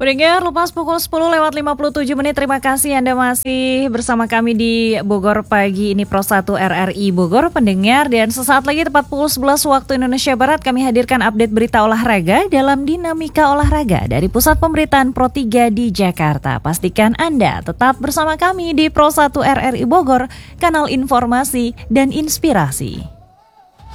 Pendengar, lepas pukul 10:57, terima kasih Anda masih bersama kami di Bogor Pagi ini Pro 1 RRI Bogor, pendengar. Dan sesaat lagi tepat pukul 11 waktu Indonesia Barat, kami hadirkan update berita olahraga dalam Dinamika Olahraga dari Pusat Pemberitaan Pro 3 di Jakarta. Pastikan Anda tetap bersama kami di Pro 1 RRI Bogor, kanal informasi dan inspirasi.